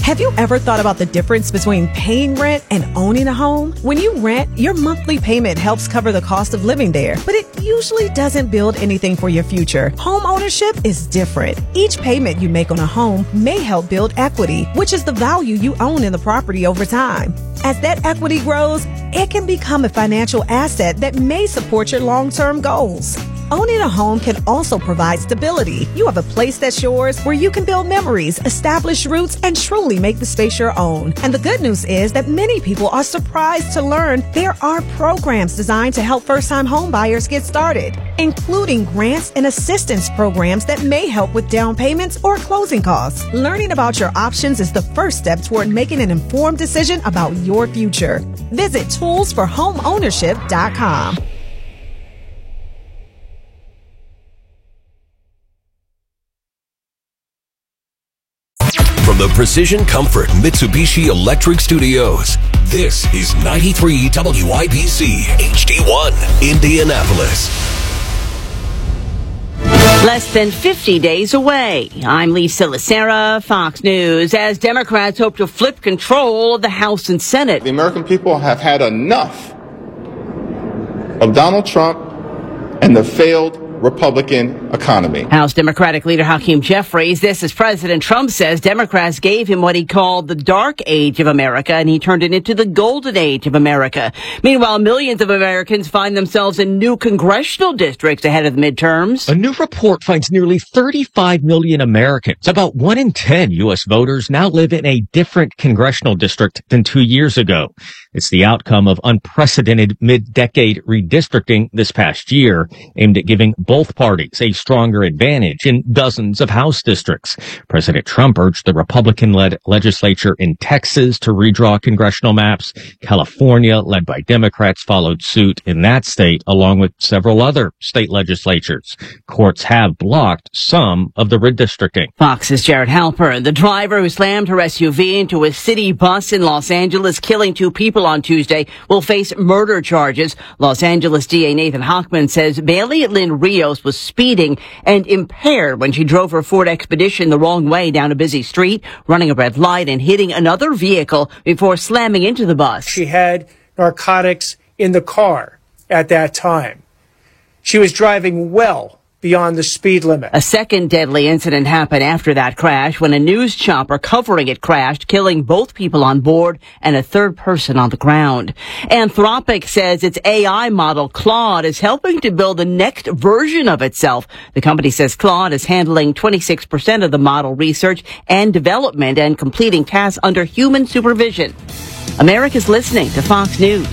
Have you ever thought about the difference between paying rent and owning a home? When you rent, your monthly payment helps cover the cost of living there, but it usually doesn't build anything for your future. Home ownership is different. Each payment you make on a home may help build equity, which is the value you own in the property over time. As that equity grows, it can become a financial asset that may support your long-term goals. Owning a home can also provide stability. You have a place that's yours where you can build memories, establish roots, and truly make the space your own. And the good news is that many people are surprised to learn there are programs designed to help first-time home buyers get started, including grants and assistance programs that may help with down payments or closing costs. Learning about your options is the first step toward making an informed decision about your future. Visit toolsforhomeownership.com. From the Precision Comfort Mitsubishi Electric Studios, this is 93 WIBC HD1, Indianapolis. Less than 50 days away. I'm Lisa Lacera, Fox News, as Democrats hope to flip control of the House and Senate. The American people have had enough of Donald Trump and the failed Republican economy. House Democratic leader Hakeem Jeffries, this as President Trump says Democrats gave him what he called the dark age of America, and he turned it into the golden age of America. Meanwhile, millions of Americans find themselves in new congressional districts ahead of the midterms. A new report finds nearly 35 million Americans, about 1 in 10 U.S. voters, now live in a different congressional district than 2 years ago. It's the outcome of unprecedented mid-decade redistricting this past year, aimed at giving both parties a stronger advantage in dozens of House districts. President Trump urged the Republican-led legislature in Texas to redraw congressional maps. California, led by Democrats, followed suit in that state, along with several other state legislatures. Courts have blocked some of the redistricting. Fox's Jared Halpern, the driver who slammed her SUV into a city bus in Los Angeles, killing 2 people on Tuesday, will face murder charges. Los Angeles DA Nathan Hochman says Bailey Lynn Rios was speeding and impaired when she drove her Ford Expedition the wrong way down a busy street, running a red light and hitting another vehicle before slamming into the bus. She had narcotics in the car at that time. She was driving well beyond the speed limit. A second deadly incident happened after that crash when a news chopper covering it crashed, killing both people on board and a third person on the ground. Anthropic says its AI model Claude is helping to build the next version of itself. The company says Claude is handling 26% of the model research and development and completing tasks under human supervision. America's listening to Fox News.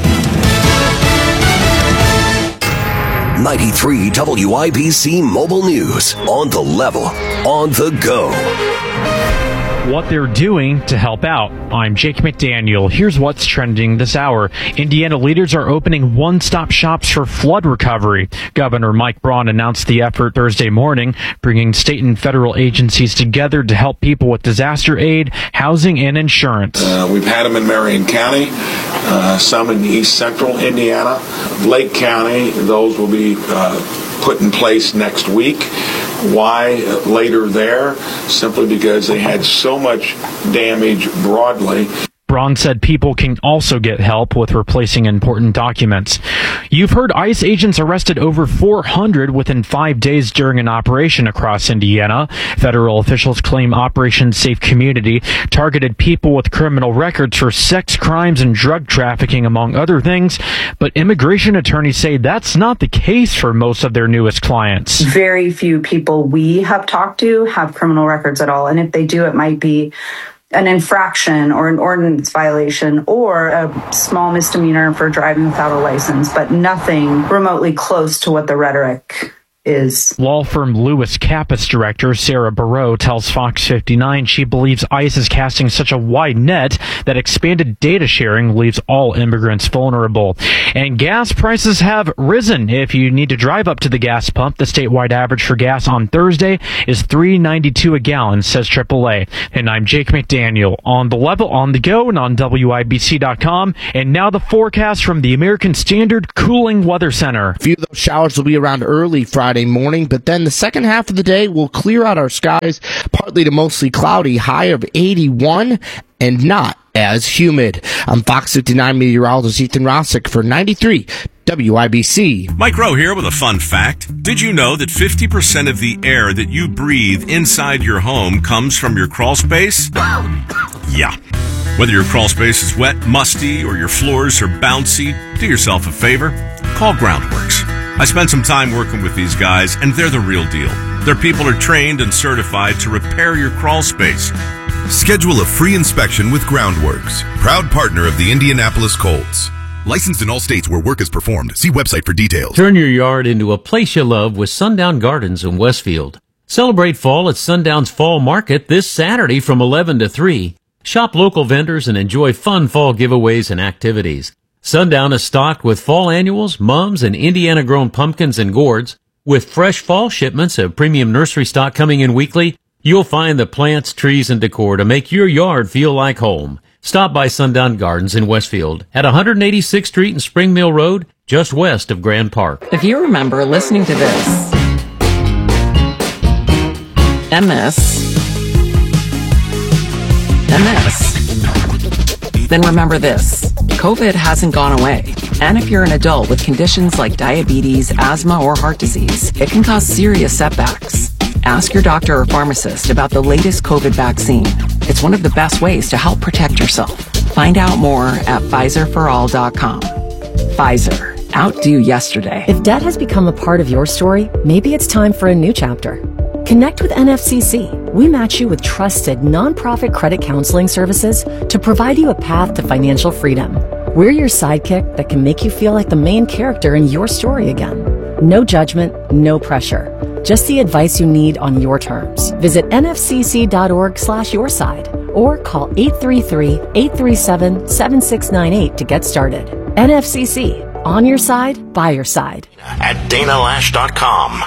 93 WIBC Mobile News. On the level, on the go. What they're doing to help out. I'm Jake McDaniel. Here's what's trending this hour. Indiana leaders are opening one-stop shops for flood recovery. Governor Mike Braun announced the effort Thursday morning, bringing state and federal agencies together to help people with disaster aid, housing, and insurance. We've had them in Marion County, some in East Central Indiana, Lake County. Those will be put in place next week. Why later there? Simply because they had so much damage broadly. Braun said people can also get help with replacing important documents. You've heard ICE agents arrested over 400 within 5 days during an operation across Indiana. Federal officials claim Operation Safe Community targeted people with criminal records for sex crimes and drug trafficking, among other things. But immigration attorneys say that's not the case for most of their newest clients. Very few people we have talked to have criminal records at all. And if they do, it might be an infraction or an ordinance violation or a small misdemeanor for driving without a license, but nothing remotely close to what the rhetoric is. Law firm Lewis Kappas director Sarah Barreau tells Fox 59 she believes ICE is casting such a wide net that expanded data sharing leaves all immigrants vulnerable. And gas prices have risen. If you need to drive up to the gas pump, the statewide average for gas on Thursday is $3.92 a gallon, says AAA. And I'm Jake McDaniel, on the level, on the go, and on WIBC.com. And now the forecast from the American Standard Cooling Weather Center. A few of those showers will be around early Friday Friday morning, but then the second half of the day will clear out our skies, partly to mostly cloudy, high of 81 and not as humid. I'm Fox 59 meteorologist Ethan Rossick for 93 WIBC. Mike Rowe here with a fun fact. Did you know that 50% of the air that you breathe inside your home comes from your crawl space? Yeah. Whether your crawl space is wet, musty, or your floors are bouncy, do yourself a favor. Call Groundworks. I spent some time working with these guys, and they're the real deal. Their people are trained and certified to repair your crawl space. Schedule a free inspection with Groundworks, proud partner of the Indianapolis Colts. Licensed in all states where work is performed. See website for details. Turn your yard into a place you love with Sundown Gardens in Westfield. Celebrate fall at Sundown's Fall Market this Saturday from 11 to 3. Shop local vendors and enjoy fun fall giveaways and activities. Sundown is stocked with fall annuals, mums, and Indiana-grown pumpkins and gourds. With fresh fall shipments of premium nursery stock coming in weekly, you'll find the plants, trees, and decor to make your yard feel like home. Stop by Sundown Gardens in Westfield at 186th Street and Spring Mill Road, just west of Grand Park. If you remember listening to this and this, then remember this. COVID hasn't gone away. And if you're an adult with conditions like diabetes, asthma, or heart disease, it can cause serious setbacks. Ask your doctor or pharmacist about the latest COVID vaccine. It's one of the best ways to help protect yourself. Find out more at PfizerForAll.com. Pfizer. Outdo yesterday. If debt has become a part of your story, maybe it's time for a new chapter. Connect with NFCC. We match you with trusted nonprofit credit counseling services to provide you a path to financial freedom. We're your sidekick that can make you feel like the main character in your story again. No judgment, no pressure. Just the advice you need on your terms. Visit nfcc.org/yourside or call 833-837-7698 to get started. NFCC. On your side, by your side. At DanaLash.com.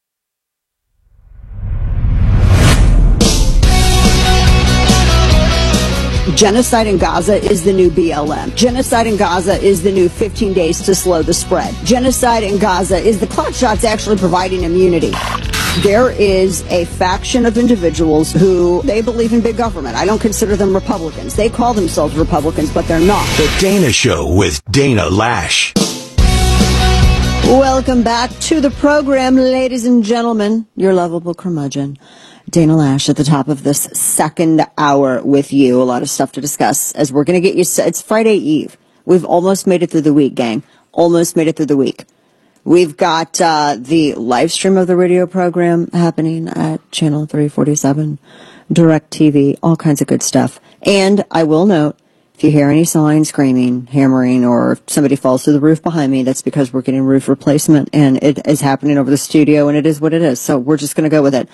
Genocide in Gaza is the new BLM. Genocide in Gaza is the new 15 days to slow the spread. Genocide in Gaza is the clout shots actually providing immunity. There is a faction of individuals who, they believe in big government. I don't consider them Republicans. They call themselves Republicans, but they're not. The Dana Show with Dana Lash. Welcome back to the program, ladies and gentlemen. Your lovable curmudgeon, Dana Lash, at the top of this second hour with you. A lot of stuff to discuss as we're going to get you. It's Friday Eve. We've almost made it through the week, gang. Almost made it through the week. We've got the live stream of the radio program happening at Channel 347, Direct TV, all kinds of good stuff. And I will note, if you hear any sawing, screaming, hammering, or if somebody falls through the roof behind me, that's because we're getting roof replacement, and it is happening over the studio, and it is what it is. So we're just going to go with it.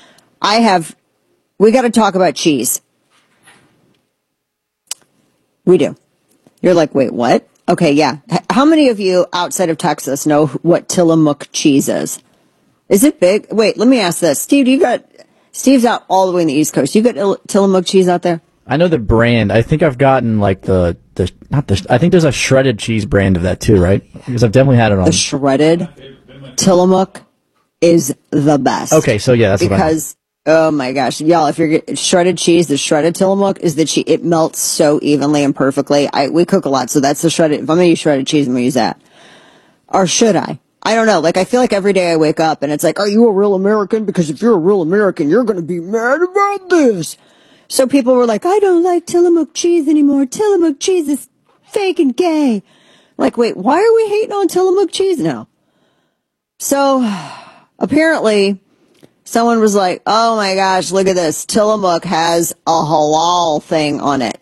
We got to talk about cheese. We do. You're like, wait, what? Okay, yeah. How many of you outside of Texas know what Tillamook cheese is? Is it big? Wait, let me ask this. Steve, Steve's out all the way in the East Coast. You got Tillamook cheese out there? I know the brand. I think I've gotten like I think there's a shredded cheese brand of that too, right? Because I've definitely had it on. The shredded Tillamook is the best. Okay, so yeah, that's because oh my gosh, y'all! If you're getting shredded cheese, the shredded Tillamook is the cheese. It melts so evenly and perfectly. We cook a lot, so that's the shredded. If I'm gonna use shredded cheese, I'm gonna use that. Or should I? I don't know. Like, I feel like every day I wake up and it's like, are you a real American? Because if you're a real American, you're gonna be mad about this. So people were like, I don't like Tillamook cheese anymore. Tillamook cheese is fake and gay. Like, wait, why are we hating on Tillamook cheese now? So apparently someone was like, oh my gosh, look at this. Tillamook has a halal thing on it.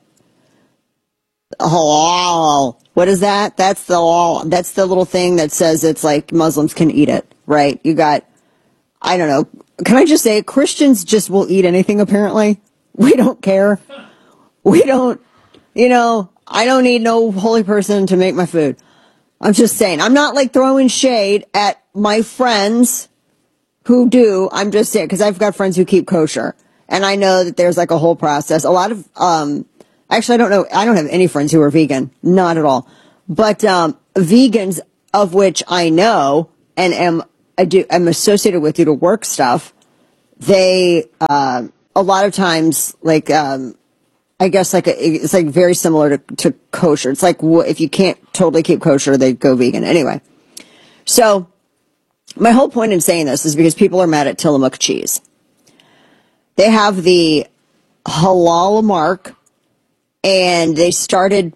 Halal. What is that? That's the little thing that says it's like Muslims can eat it, right? You got, I don't know. Can I just say Christians just will eat anything apparently? We don't care. We don't, I don't need no holy person to make my food. I'm just saying, I'm not like throwing shade at my friends who do. I'm just saying, because I've got friends who keep kosher. And I know that there's like a whole process. A lot of, actually, I don't know. I don't have any friends who are vegan. Not at all. But, vegans of which I know and am I'm associated with due to work stuff, they, a lot of times, like, I guess it's like very similar to kosher. It's like if you can't totally keep kosher, they go vegan. Anyway, so my whole point in saying this is because people are mad at Tillamook cheese. They have the halal mark, and they started,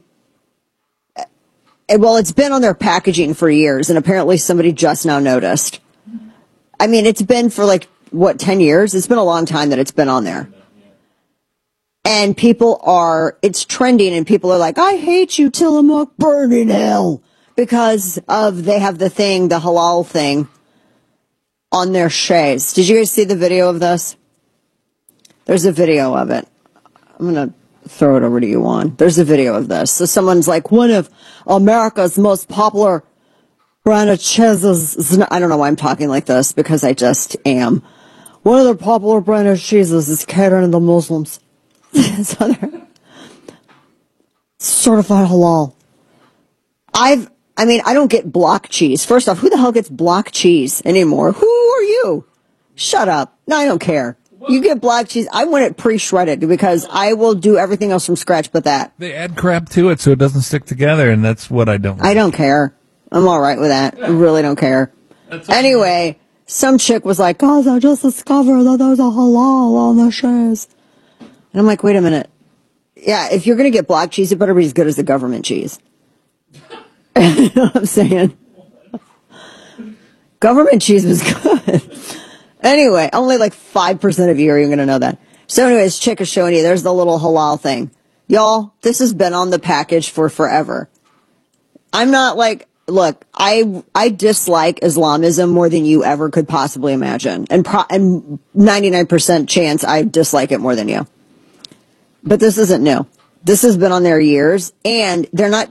well, it's been on their packaging for years, and apparently somebody just now noticed. I mean, it's been for 10 years? It's been a long time that it's been on there. And it's trending, and people are like, I hate you, Tillamook, burn in hell. Because they have the halal thing on their shays. Did you guys see the video of this? There's a video of it. I'm going to throw it over to you, Juan. There's a video of this. So someone's like, one of America's most popular brand of cheeses. I don't know why I'm talking like this, because I just am. One of their popular brand of cheeses is catering to the Muslims. So they're certified halal. I don't get block cheese. First off, who the hell gets block cheese anymore? Who are you? Shut up. No, I don't care. You get block cheese. I want it pre-shredded because I will do everything else from scratch but that. They add crap to it so it doesn't stick together, and that's what I don't like. I don't care. I'm all right with that. I really don't care. Anyway, some chick was like, guys, I just discovered that there's a halal on the shares. And I'm like, wait a minute. Yeah, if you're going to get block cheese, it better be as good as the government cheese. You know what I'm saying? Government cheese was good. Anyway, only 5% of you are even going to know that. So anyways, chick is showing you, there's the little halal thing. Y'all, this has been on the package for forever. I'm not look, I dislike Islamism more than you ever could possibly imagine. And 99% chance I dislike it more than you. But this isn't new. This has been on there years, and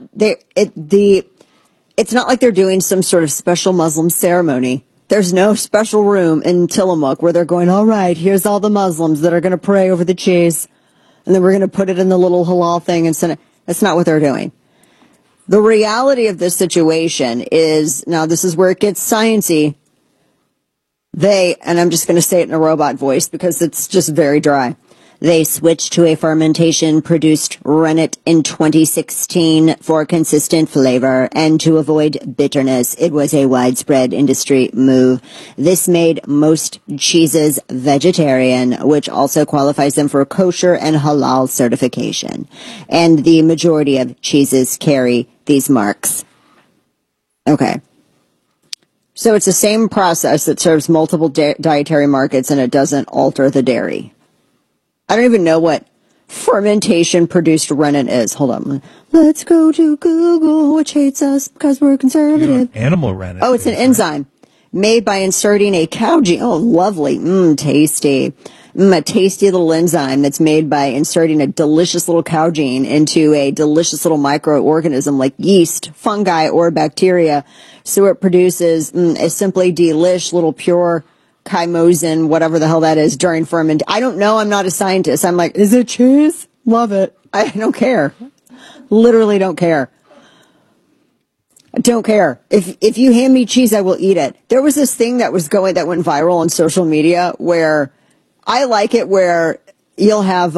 it's not like they're doing some sort of special Muslim ceremony. There's no special room in Tillamook where they're going, all right, here's all the Muslims that are going to pray over the cheese, and then we're going to put it in the little halal thing and send it. That's not what they're doing. The reality of this situation is, now this is where it gets sciencey. And I'm just going to say it in a robot voice because it's just very dry. They switched to a fermentation-produced rennet in 2016 for consistent flavor and to avoid bitterness. It was a widespread industry move. This made most cheeses vegetarian, which also qualifies them for kosher and halal certification. And the majority of cheeses carry these marks. Okay. So it's the same process that serves multiple dietary markets, and it doesn't alter the dairy. I don't even know what fermentation-produced rennet is. Hold on. Let's go to Google, which hates us because we're conservative. Animal rennet. Oh, it's an enzyme made by inserting a cow gene. Oh, lovely. Tasty. A tasty little enzyme that's made by inserting a delicious little cow gene into a delicious little microorganism like yeast, fungi, or bacteria. So it produces a simply delish little pure chymosin, whatever the hell that is, during ferment. I don't know. I'm not a scientist. I'm like, is it cheese? Love it. I don't care. Literally don't care. I don't care. If you hand me cheese, I will eat it. There was this thing that went viral on social media where I like it, where you'll have,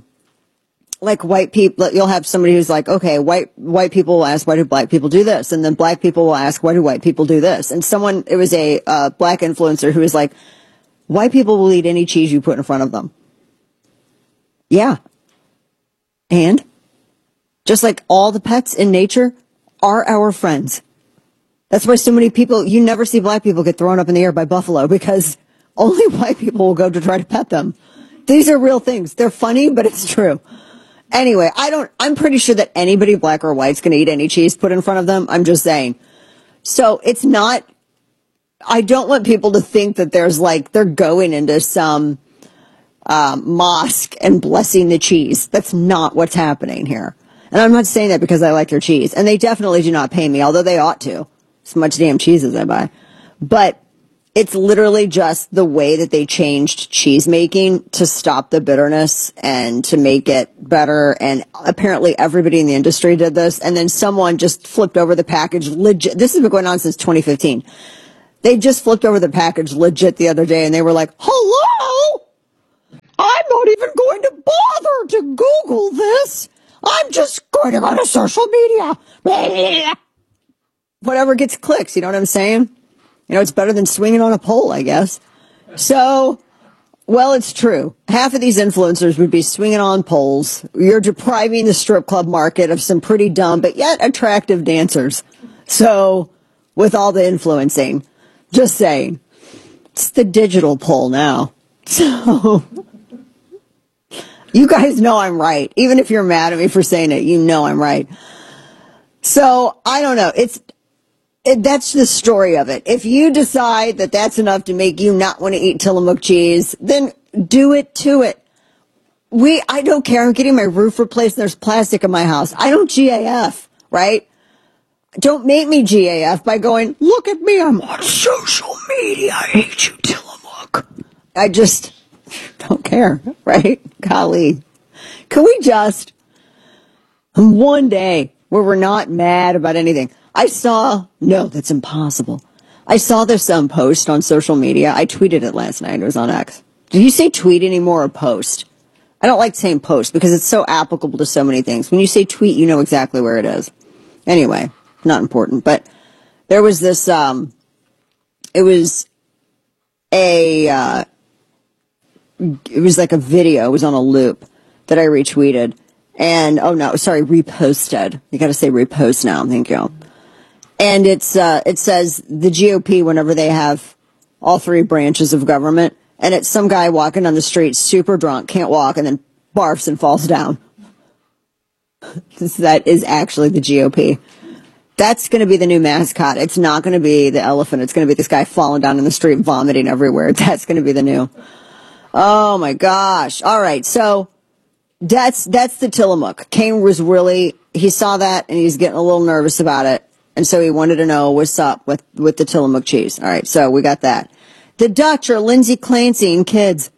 white people, you'll have somebody who's like, okay, white people will ask, why do black people do this? And then black people will ask, why do white people do this? And it was a black influencer who was like, white people will eat any cheese you put in front of them. Yeah. And just like all the pets in nature are our friends. That's why so many people, you never see black people get thrown up in the air by buffalo, because only white people will go to try to pet them. These are real things. They're funny, but it's true. Anyway, I'm pretty sure that anybody, black or white, is going to eat any cheese put in front of them. I'm just saying. So it's not, I don't want people to think that they're going into some mosque and blessing the cheese. That's not what's happening here. And I'm not saying that because I like their cheese. And they definitely do not pay me, although they ought to. As much damn cheese as I buy. But it's literally just the way that they changed cheese making to stop the bitterness and to make it better. And apparently everybody in the industry did this. And then someone just flipped over the package. This has been going on since 2015. They just flipped over the package legit the other day, and they were like, hello? I'm not even going to bother to Google this. I'm just going to go to social media. Whatever gets clicks, you know what I'm saying? You know, it's better than swinging on a pole, I guess. So, well, it's true. Half of these influencers would be swinging on poles. You're depriving the strip club market of some pretty dumb but yet attractive dancers. So, with all the influencing, just saying, it's the digital pole now. So, you guys know I'm right. Even if you're mad at me for saying it, you know I'm right. So, I don't know. That's the story of it. If you decide that that's enough to make you not want to eat Tillamook cheese, then do it to it. I don't care. I'm getting my roof replaced and there's plastic in my house. I don't GAF, right? Don't make me GAF by going, look at me, I'm on social media. I hate you, Tillamook. I just don't care, right? Golly. Can we just, one day where we're not mad about anything? No, that's impossible. I saw this post on social media. I tweeted it last night. It was on X. Do you say tweet anymore or post? I don't like saying post because it's so applicable to so many things. When you say tweet, you know exactly where it is. Anyway, not important. But there was this, it was like a video. It was on a loop that I retweeted. And, reposted. You gotta say repost now. Thank you. And it says the GOP, whenever they have all three branches of government, and it's some guy walking on the street, super drunk, can't walk, and then barfs and falls down. That is actually the GOP. That's going to be the new mascot. It's not going to be the elephant. It's going to be this guy falling down in the street, vomiting everywhere. That's going to be the new. Oh my gosh. All right. So that's the Tillamook. Kane was he saw that and he's getting a little nervous about it. And so he wanted to know what's up with the Tillamook cheese. All right, so we got that. The Dutch are Lindsay Clancy and kids.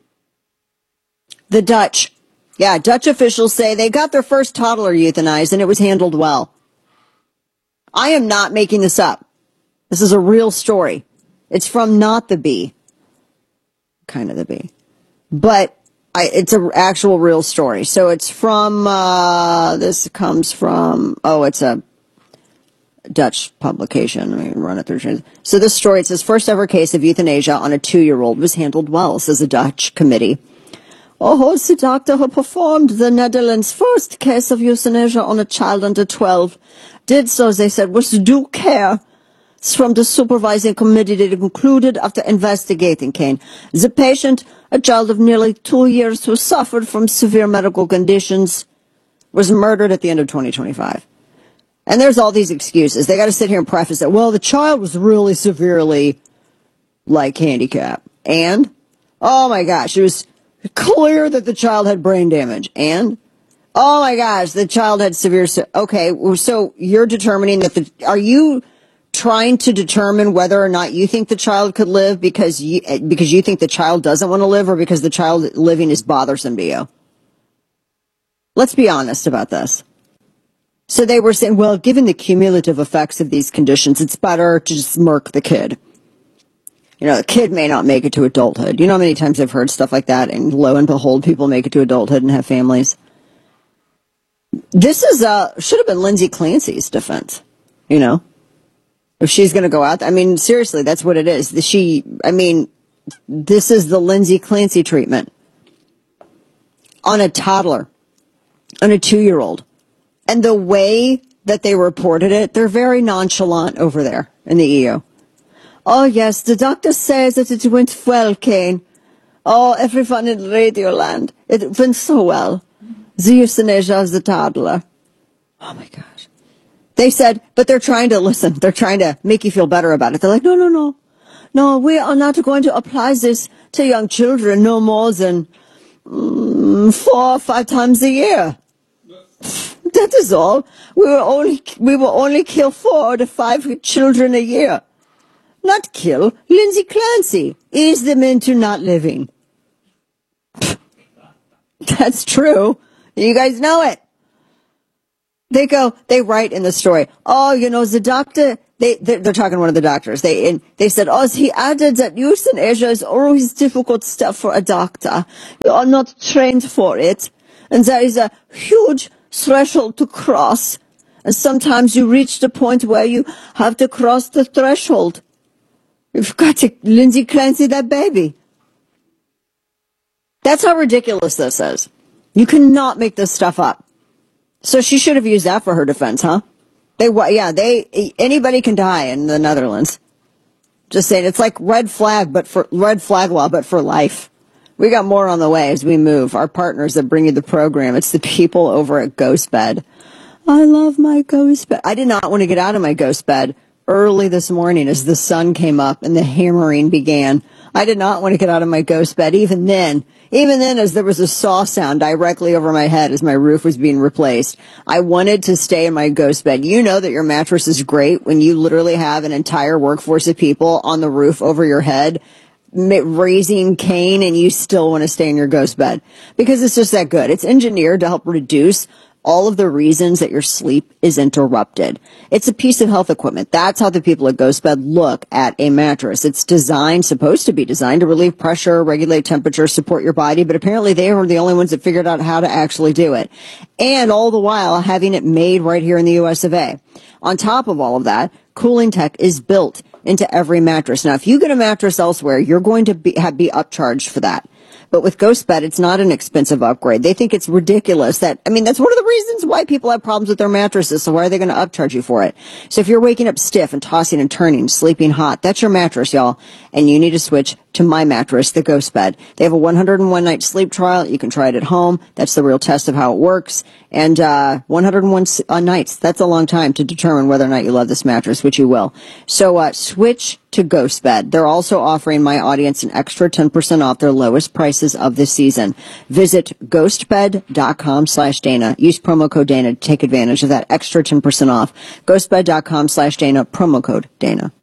The Dutch. Yeah, Dutch officials say they got their first toddler euthanized and it was handled well. I am not making this up. This is a real story. It's from not the Bee. Kind of the Bee. But it's an actual real story. So it's from, it's a Dutch publication. Let me run it through. So this story, it says, first ever case of euthanasia on a 2-year-old was handled well, says a Dutch committee. The doctor who performed the Netherlands' first case of euthanasia on a child under 12 did so, they said, with due care from the supervising committee that concluded after investigating Kane. The patient, a child of nearly 2 years who suffered from severe medical conditions, was murdered at the end of 2025. And there's all these excuses. They got to sit here and preface it. Well, the child was really severely, handicapped. And, oh my gosh, it was clear that the child had brain damage. And, oh my gosh, the child had severe... Okay, so you're determining that are you trying to determine whether or not you think the child could live because you think the child doesn't want to live, or because the child living is bothersome to you? Let's be honest about this. So they were saying, well, given the cumulative effects of these conditions, it's better to just murk the kid. You know, the kid may not make it to adulthood. You know how many times I've heard stuff like that, and lo and behold, people make it to adulthood and have families. This should have been Lindsay Clancy's defense, you know? If she's going to go out, seriously, that's what it is. This is the Lindsay Clancy treatment. On a toddler, on a 2-year-old. And the way that they reported it, they're very nonchalant over there in the EU. Oh, yes, the doctor says that it went well, Kane. Oh, everyone in Radioland. It went so well. The euthanasia of the toddler. Oh, my gosh. They said, but they're trying to listen. They're trying to make you feel better about it. They're like, no. No, we are not going to apply this to young children no more than 4 or 5 times a year. That is all. We will only kill 4 to 5 children a year. Not kill. Lindsay Clancy ease them into not living. That's true. You guys know it. They write in the story, oh, the They're talking to one of the doctors. They said, he added that euthanasia is always difficult stuff for a doctor. You are not trained for it. And there is a huge threshold to cross. And sometimes you reach the point where you have to cross the threshold. You've got to Lindsay Clancy that baby. That's how ridiculous this is. You cannot make this stuff up. So she should have used that for her defense, huh? Anybody can die in the Netherlands. Just saying, it's like red flag law, but for life. We got more on the way as we move. Our partners that bring you the program. It's the people over at Ghostbed. I love my ghost bed. I did not want to get out of my ghost bed early this morning as the sun came up and the hammering began. I did not want to get out of my ghost bed even then as there was a saw sound directly over my head as my roof was being replaced. I wanted to stay in my ghost bed. You know that your mattress is great when you literally have an entire workforce of people on the roof over your head raising Cain, and you still want to stay in your ghost bed because it's just that good. It's engineered to help reduce all of the reasons that your sleep is interrupted. It's a piece of health equipment. That's how the people at Ghostbed look at a mattress. It's supposed to be designed to relieve pressure, regulate temperature, support your body, but apparently they were the only ones that figured out how to actually do it. And all the while having it made right here in the US of A. On top of all of that, cooling tech is built into every mattress. Now, if you get a mattress elsewhere, you're going to be upcharged for that. But with Ghostbed, it's not an expensive upgrade. They think it's ridiculous that's one of the reasons why people have problems with their mattresses. So why are they going to upcharge you for it? So if you're waking up stiff and tossing and turning, sleeping hot, that's your mattress, y'all. And you need to switch to my mattress, the Ghostbed. They have a 101 night sleep trial. You can try it at home. That's the real test of how it works. And 101 nights, that's a long time to determine whether or not you love this mattress, which you will. So switch to Ghostbed. They're also offering my audience an extra 10% off their lowest prices of this season. Visit ghostbed.com/Dana. Use promo code Dana to take advantage of that extra 10% off. Ghostbed.com/Dana, promo code Dana.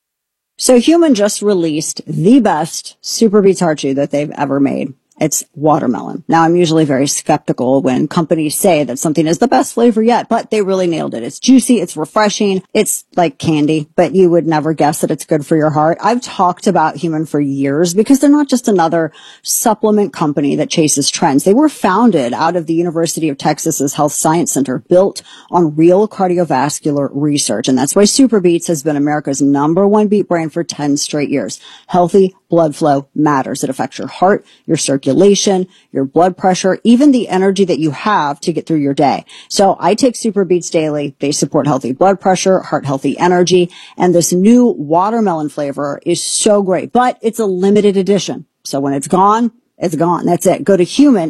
So Human just released the best Super Beets Heart Chew that they've ever made. It's watermelon. Now, I'm usually very skeptical when companies say that something is the best flavor yet, but they really nailed it. It's juicy. It's refreshing. It's like candy, but you would never guess that it's good for your heart. I've talked about Human for years because they're not just another supplement company that chases trends. They were founded out of the University of Texas's Health Science Center, built on real cardiovascular research. And that's why Super Beets has been America's #1 beet brand for 10 straight years. Healthy blood flow matters. It affects your heart, your circulation, your blood pressure, even the energy that you have to get through your day. So I take Super Beets daily. They support healthy blood pressure, heart healthy energy, and this new watermelon flavor is so great, but it's a limited edition. So when it's gone, it's gone. That's it. Go to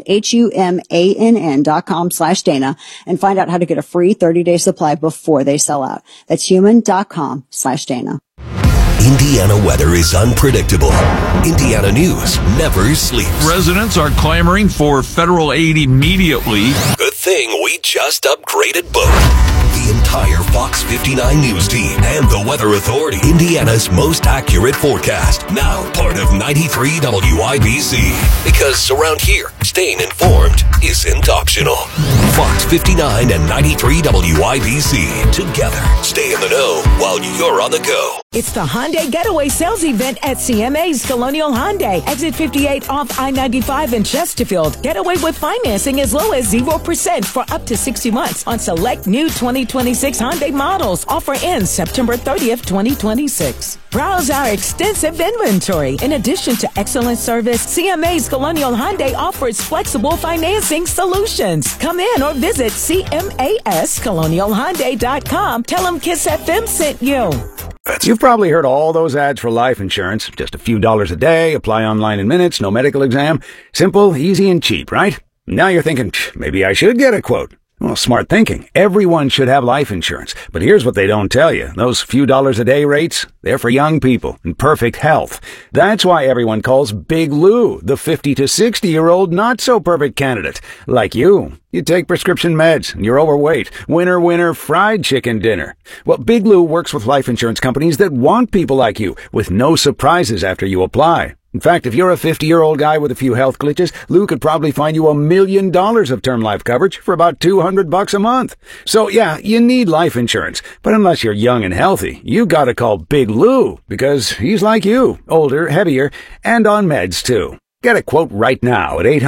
humann.com/Dana and find out how to get a free 30-day supply before they sell out. That's human.com/Dana. Indiana weather is unpredictable. Indiana news never sleeps. Residents are clamoring for federal aid immediately. Good thing we just upgraded both. The entire Fox 59 News team and the Weather Authority. Indiana's most accurate forecast. Now part of 93 WIBC. Because around here, staying informed isn't optional. Fox 59 and 93 WIBC. Together, stay in the know while you're on the go. It's the Hyundai Getaway Sales Event at CMA's Colonial Hyundai. Exit 58 off I-95 in Chesterfield. Get away with financing as low as 0% for up to 60 months on select new 2026 Hyundai models. Offer ends September 30th, 2026. Browse our extensive inventory. In addition to excellent service, CMA's Colonial Hyundai offers flexible financing solutions. Come in or visit CMAScolonialhyundai.com. Tell them Kiss FM sent you. You've probably heard all those ads for life insurance. Just a few dollars a day, apply online in minutes, no medical exam. Simple, easy, and cheap, right? Now you're thinking, maybe I should get a quote. Well, smart thinking. Everyone should have life insurance. But here's what they don't tell you. Those few dollars a day rates, they're for young people in perfect health. That's why everyone calls Big Lou the 50 to 60-year-old not-so-perfect candidate. Like you. You take prescription meds, and you're overweight. Winner, winner, fried chicken dinner. Well, Big Lou works with life insurance companies that want people like you, with no surprises after you apply. In fact, if you're a 50-year-old guy with a few health glitches, Lou could probably find you $1 million of term life coverage for about $200 a month. So yeah, you need life insurance, but unless you're young and healthy, you gotta call Big Lou, because he's like you, older, heavier, and on meds too. Get a quote right now at 800